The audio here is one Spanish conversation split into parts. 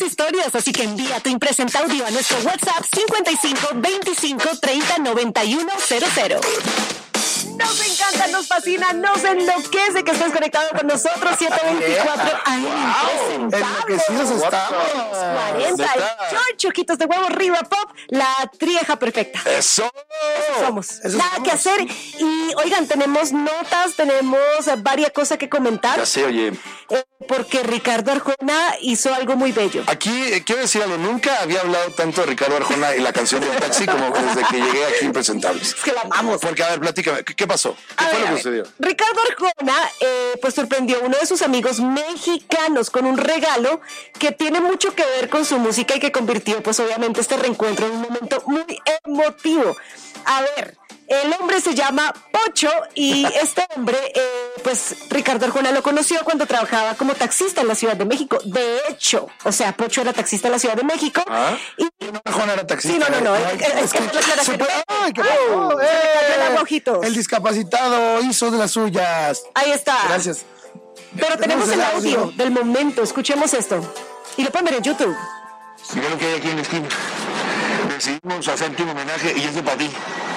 historias, así que envía tu impresenta audio a nuestro WhatsApp 55 25 30 91 00. Nos encanta, nos fascina, nos enloquece que estés conectado con nosotros. 724 AM. Enloquecidos estamos. 40. Choquitos de huevo, Riva Pop, la trieja perfecta. Eso somos. Nada que hacer. Y oigan, tenemos notas, tenemos varias cosas que comentar. Ya sé, oye. Porque Ricardo Arjona hizo algo muy bello. Aquí quiero decir algo, nunca había hablado tanto de Ricardo Arjona y la canción de Taxi como desde que llegué aquí Impresentables. Es que la amamos. Porque, a ver, platícame, ¿qué pasó? ¿Qué fue lo que sucedió? Ricardo Arjona, pues sorprendió a uno de sus amigos mexicanos con un regalo que tiene mucho que ver con su música y que convirtió, pues obviamente, este reencuentro en un momento muy emotivo. A ver, el hombre se llama Pocho y este hombre, pues Ricardo Arjona lo conoció cuando trabajaba como taxista en la Ciudad de México. De hecho, o sea, Pocho era taxista en la Ciudad de México. ¿Ah? Y Arjona era taxista. Sí, no. Es que el discapacitado hizo de las suyas. Ahí está. Gracias. Pero tenemos el audio del momento. Escuchemos esto. Y lo pueden ver en YouTube. Mira lo que hay aquí en la esquina. Decidimos hacerte un homenaje y es para ti.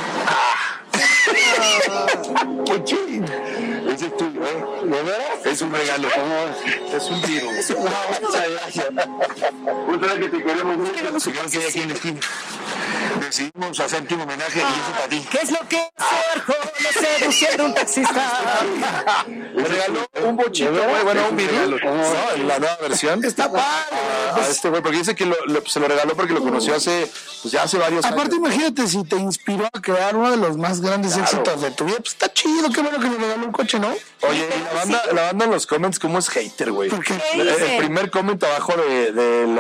Pochín. Ese es tuyo, ¿eh? ¿De veras? Es un regalo. Es un tiro. Muchas gracias. Otra que te queremos mucho. Mira lo que hay aquí en la esquina. Decidimos hacerte un homenaje y es para ti. ¿Qué es lo que hace Arjona seduciendo un taxista? Le regaló un bochito, bueno, un vinilo. No, la nueva versión. Está padre. A este güey, porque dice que se lo regaló porque lo conoció hace varios años. Aparte, imagínate si te inspiró a crear uno de los más grandes éxitos de tu vida. Pues está chido, qué bueno que le regaló un coche, ¿no? Oye, la banda en los comments, ¿cómo es hater, güey? El primer comment abajo en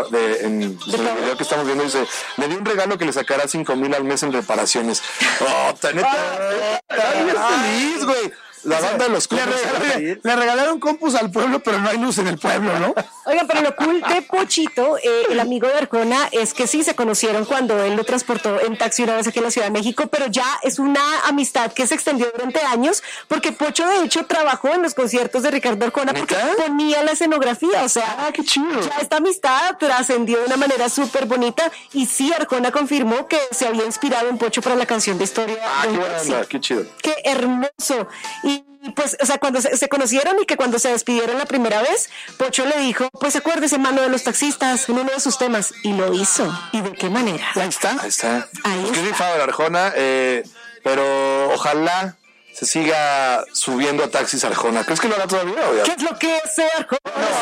el video que estamos viendo dice: le di un regalo que le sacará 5,000 al mes en reparaciones. Oh, neta, feliz, güey. La banda de los comments. Le regalaron compus al pueblo, pero no hay luz en el pueblo, ¿no? Oigan, pero lo cool de Pochito, el amigo de Arjona, es que sí se conocieron cuando él lo transportó en taxi una vez aquí en la Ciudad de México, pero ya es una amistad que se extendió durante años, porque Pocho de hecho trabajó en los conciertos de Ricardo Arjona porque ponía la escenografía, o sea, qué chido. Ya esta amistad trascendió de una manera súper bonita, y sí, Arjona confirmó que se había inspirado en Pocho para la canción de Historia. Qué buena onda, qué chido. Qué hermoso. Y pues, o sea, cuando se conocieron y que cuando se despidieron la primera vez, Pocho le dijo, pues acuérdese, mano, de los taxistas en uno de sus temas, y lo hizo. ¿Y de qué manera? Ahí está. Qué rifado la Arjona, pero ojalá se siga subiendo a taxis Arjona. ¿Crees que lo hará todavía? ¿O ya? ¿Qué es lo que hace Arjona?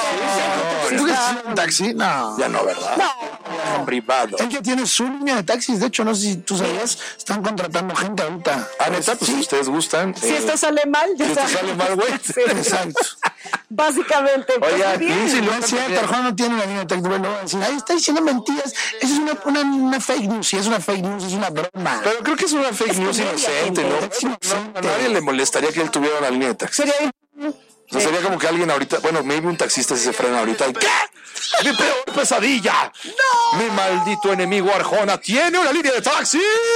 ¿Tú que es un taxi? No. Ya no, ¿verdad? No. Privado. Él ya tiene su línea de taxis. De hecho, no sé si tú sabías, están contratando gente ahorita. Neta, pues si ustedes gustan. Si esto sale mal, ya si esto sale mal, güey. Sí. Exacto. Básicamente. Oiga, Si no es cierto, Arjona no tiene una línea de taxi. Bueno, van a decir, ahí está diciendo mentiras. Eso es una fake news. Si es una fake news, es una broma. Pero creo que es una fake news inocente, ¿no? A nadie le molestaría que él tuviera una línea de taxi. O sea, sería como que alguien ahorita, bueno, maybe un taxista si se frena ahorita. ¿Qué? ¡Mi peor pesadilla! ¡No! ¡Mi maldito enemigo Arjona tiene una línea de taxis!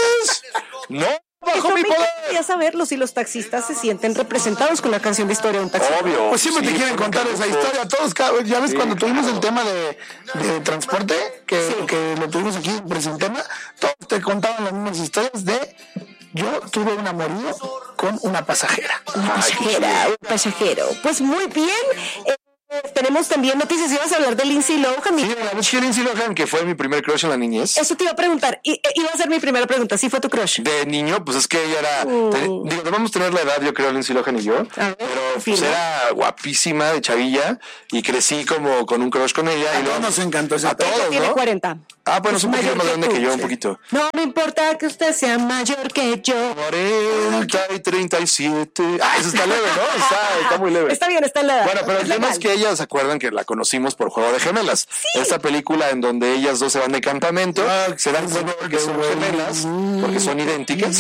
¡No! ¡Bajo mi poder! Quería saberlo si los taxistas se sienten representados con la canción de Historia de un taxista. Obvio. Pues siempre te quieren contar esa historia. Todos, ya ves, cuando tuvimos el tema de transporte, que lo tuvimos aquí en Presentema, todos te contaban las mismas historias de... Yo tuve un amorío con una pasajera. Un pasajero. Pues muy bien. Tenemos también noticias. Ibas a hablar de Lindsay Lohan. Sí, la Lindsay Lohan, que fue mi primer crush en la niñez. Eso te iba a preguntar. Iba a ser mi primera pregunta. ¿Sí fue tu crush? De niño, pues es que ella era... debemos tener la edad, yo creo, Lindsay Lohan y yo. Pero pues era guapísima de chavilla y crecí como con un crush con ella. A todos nos encantó esa. A todos, ¿no? Tiene 40. Bueno, es un poquito más grande que yo, un poquito. No me importa que usted sea mayor que yo. 40 y 37. Eso está leve, ¿no? Está muy leve. Está bien, está en la edad. Bueno, pero el tema es que ellas se acuerdan que la conocimos por Juego de Gemelas. Sí. Esta película en donde ellas dos se van de campamento, se dan cuenta que son gemelas, porque son idénticas,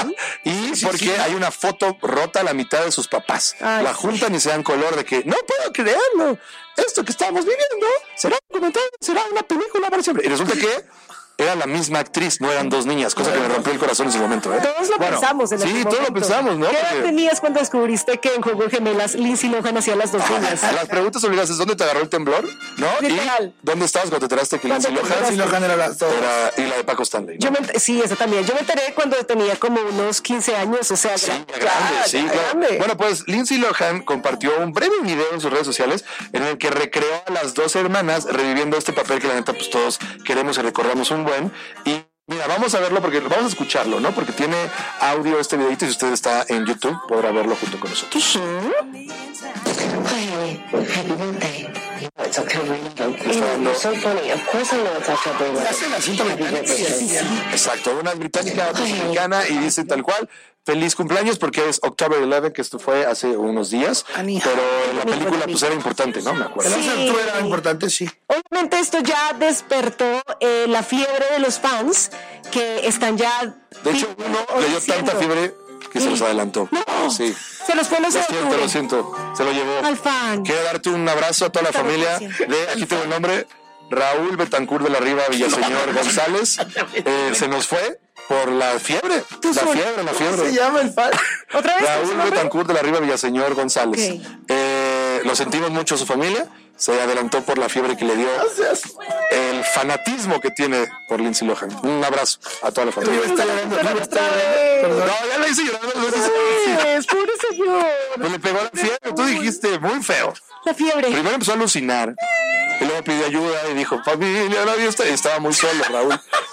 y porque hay una foto rota a la mitad de sus papás. La juntan y se dan color de que no puedo creerlo. Esto que estamos viviendo será un documental, será una película para siempre. Y resulta que era la misma actriz, no eran dos niñas, cosa que me rompió el corazón en ese momento. Todos lo pensamos en ese momento. Sí, todos lo pensamos, ¿no? ¿Qué edad tenías cuando descubriste que en Juego de Gemelas Lindsay Lohan hacía las dos niñas? Las preguntas obligadas es ¿dónde te agarró el temblor? ¿No? Literal. ¿Y dónde estabas cuando te enteraste que Lindsay Lohan era las dos? Y la de Paco Stanley, ¿no? Sí, esa también. Yo me enteré cuando tenía como unos 15 años, o sea, grande. Bueno, pues Lindsay Lohan compartió un breve video en sus redes sociales en el que recreó a las dos hermanas reviviendo este papel que la neta pues todos queremos y recordamos un buen. Y mira, vamos a verlo porque vamos a escucharlo, ¿no? Porque tiene audio este videito y si usted está en YouTube podrá verlo junto con nosotros. Happy birthday. It's October 11th. You're so funny. Of course I know it's October 11th. Exacto, una británica, otra mexicana y dice tal cual. Feliz cumpleaños porque es October 11, que esto fue hace unos días, pero en la película pues era importante, ¿no? Me acuerdo. El 11 de octubre era importante, sí. Obviamente esto ya despertó la fiebre de los fans que están ya... De hecho, uno le dio tanta fiebre que se los adelantó. No, sí. Se los fue el 11 de octubre. Lo siento, se lo llevó. Al fan. Quiero darte un abrazo a toda la familia aquí tengo el nombre, Raúl Betancourt de la Riva Villaseñor González. Se nos fue por la fiebre. La fiebre. Se llama el fan. ¿Otra vez? Raúl Betancourt de la Riva Villaseñor González. Okay. Lo sentimos mucho a su familia. Se adelantó por la fiebre que le dio. El fanatismo que tiene por Lindsay Lohan. Un abrazo a toda la familia. No, ya le hice llorar. Pobre señor. Pues le pegó la fiebre. Tú dijiste muy feo. La fiebre. Primero empezó a alucinar. Y luego pidió ayuda y dijo, familia, la vida estaba muy solo, Raúl.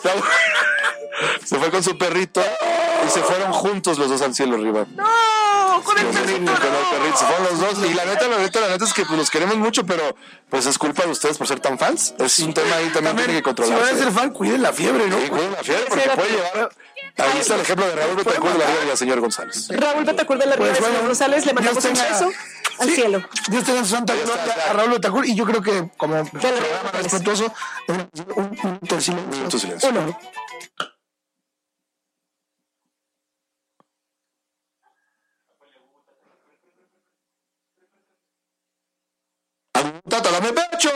Se fue con su perrito y se fueron juntos los dos al cielo arriba. No, con el perrito. Se fueron los dos. Y la neta es que pues, los queremos mucho, pero pues es culpa de ustedes por ser tan fans. Es un tema ahí también tiene que controlar. Si van a ser fan, cuiden la fiebre, ¿no? Sí, cuiden la fiebre porque puede llevar. Ahí está el ejemplo de Raúl Betancourt de la Riva y el señor González. Raúl Betancourt de la Riva y el señor González, le mandamos un beso al cielo. Dios tenga su santa gloria a Raúl Betancourt y yo creo que como programa respetuoso un minuto de silencio. Uno. Tata, dame pecho.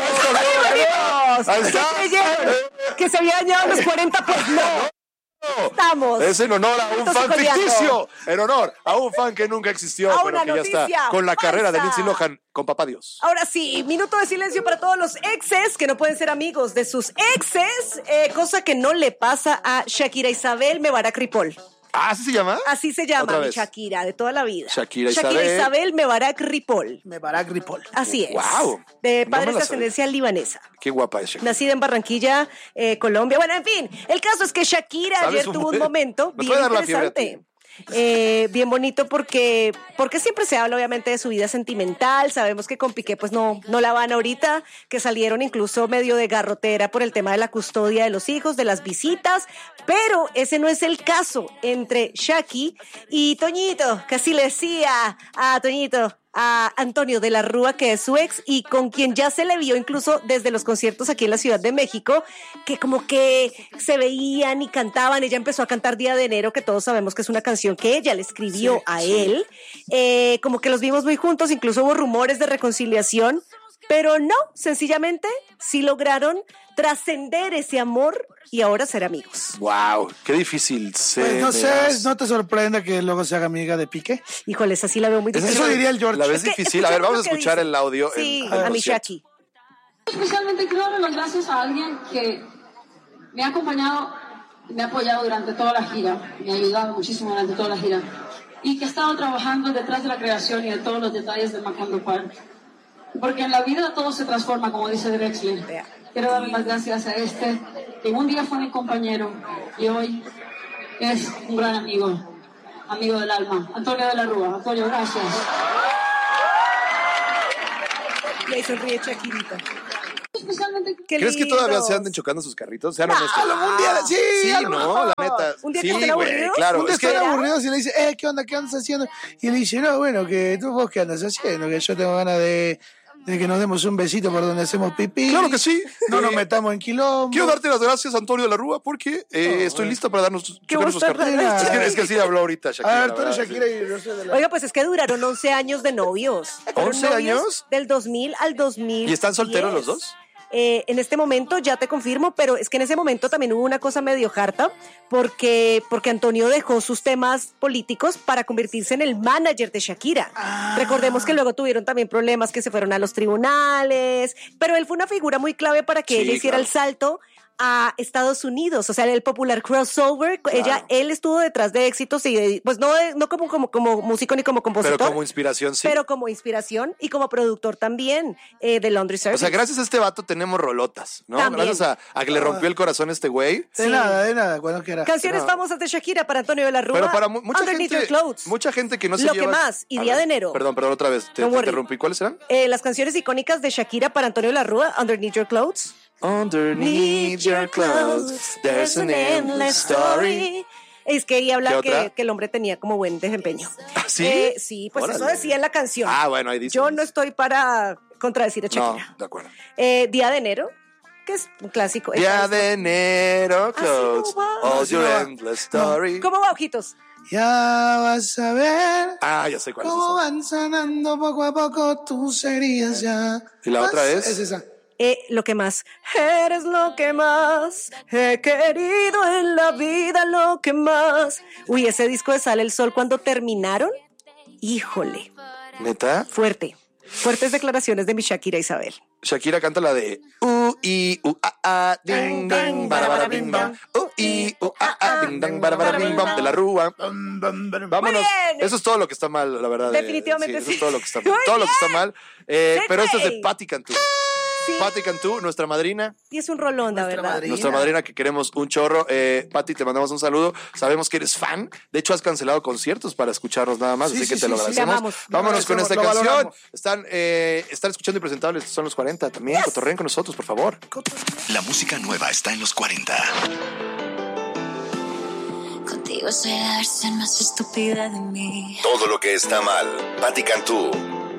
Ahí está. Que se había dañado los 40, pues no. Estamos. Es en honor a un fan ficticio. En honor a un fan que nunca existió, pero que ya está con la carrera de Lindsay Lohan con papá Dios. Ahora sí, minuto de silencio para todos los exes que no pueden ser amigos de sus exes, cosa que no le pasa a Shakira Isabel Mebarak Ripoll. ¿Ah, así se llama? Así se llama, mi Shakira, de toda la vida. Shakira Isabel Mebarak Ripoll. Mebarak Ripoll. Así es. Wow. De padres de ascendencia libanesa. Qué guapa es Shakira. Nacida en Barranquilla, Colombia. Bueno, en fin, el caso es que Shakira ayer tuvo un momento bien interesante. Bien bonito porque siempre se habla obviamente de su vida sentimental. Sabemos que con Piqué pues no la van ahorita, que salieron incluso medio de garrotera por el tema de la custodia de los hijos, de las visitas, pero ese no es el caso entre Shaki y Toñito, que así le decía a Toñito, a Antonio de la Rúa, que es su ex y con quien ya se le vio incluso desde los conciertos aquí en la Ciudad de México, que como que se veían y cantaban. Ella empezó a cantar Día de Enero, que todos sabemos que es una canción que ella le escribió a él. Como que los vimos muy juntos, incluso hubo rumores de reconciliación, pero no, sencillamente sí lograron trascender ese amor y ahora ser amigos. Wow, qué difícil ser. Pues no sé, no te sorprenda que luego se haga amiga de Piqué. Híjoles, así la veo muy difícil. Eso diría el George. La ves difícil. A ver, vamos a escuchar el audio. Sí, a mi Shaki. Especialmente quiero darle las gracias a alguien que me ha acompañado, me ha apoyado durante toda la gira, me ha ayudado muchísimo durante toda la gira y que ha estado trabajando detrás de la creación y de todos los detalles de Macondo Park. Porque en la vida todo se transforma, como dice Drexler. Quiero darle las gracias a que un día fue mi compañero y hoy es un gran amigo del alma, Antonio de la Rúa. Antonio, gracias. Y ahí sonríe Shakirita. ¿Crees que todavía se anden chocando sus carritos? Sean honestos. Un día, sí, no, la neta. Un día sí, que estén aburridos. Claro, un día es que están aburridos y le dice, ¿qué onda? ¿Qué andas haciendo? Y él dice, no, bueno, que tú vos qué andas haciendo, que yo tengo ganas de que nos demos un besito por donde hacemos pipí. Claro que sí. No nos metamos en quilombo. Quiero darte las gracias, Antonio de la Rúa, porque estoy listo para darnos sus cartas. Es que así habló ahorita Shakira. A ver, tú eres Shakira y yo soy de la... Oiga, pues es que duraron 11 años de novios. ¿11 años? Del 2000 al 2000. ¿Y están solteros los dos? En este momento ya te confirmo, pero es que en ese momento también hubo una cosa medio harta, porque Antonio dejó sus temas políticos para convertirse en el manager de Shakira. Recordemos que luego tuvieron también problemas, que se fueron a los tribunales, pero él fue una figura muy clave para que ella hiciera el salto a Estados Unidos, o sea, el popular crossover. Él estuvo detrás de éxitos y pues no como músico ni como compositor, pero como inspiración, sí. Pero como inspiración y como productor también de Laundry Service. O sea, gracias a este vato tenemos rolotas, ¿no? También. Gracias a que le rompió el corazón a este güey. De nada, cuando quiera. Canciones famosas de Shakira para Antonio de la Rúa. Pero para mucha Underneath Your Clothes. mucha gente que no se Lo lleva... que más, y Día de Enero. Perdón, otra vez, te interrumpí. ¿Cuáles eran? Las canciones icónicas de Shakira para Antonio de la Rúa, Underneath Your Clothes. Underneath your clothes, there's an endless story. Es que ahí habla que el hombre tenía como buen desempeño. ¿Ah, sí? Sí, pues eso decía en la canción. Bueno, ahí dice. Yo no estoy para contradecir a Shakira. No, de acuerdo. Día de Enero, que es un clásico. Día de Enero, clothes, all your endless story. ¿Cómo va, ojitos? Ya vas a ver. Ya sé cuál es cómo esa. van sanando poco a poco tus heridas ya. ¿Y la otra es? Es esa. Lo que más, eres lo que más he querido en la vida, lo que más. Uy, ese disco de Sale el Sol, cuando terminaron, híjole. ¿Neta? Fuertes declaraciones de mi Shakira Isabel. Shakira canta la de ding dang bara bim bam, ding dang bara bim bam, de la Rúa. Vámonos. Eso es todo lo que está mal, la verdad. Definitivamente eso es todo lo que está mal. Todo lo que está mal. Pero esto es de Patti Cantú. Sí. Patti Cantú, nuestra madrina. Y es un rolón, la verdad. Nuestra madrina, que queremos un chorro. Patti, te mandamos un saludo. Sabemos que eres fan. De hecho, has cancelado conciertos para escucharnos nada más, así que te lo agradecemos. Vámonos con esta canción. Están escuchando Impresentables, son los 40 también. Cotorreen con nosotros, por favor. La música nueva está en los 40. Contigo soy la versión más estúpida de mí. Todo lo que está mal. Patti Cantú.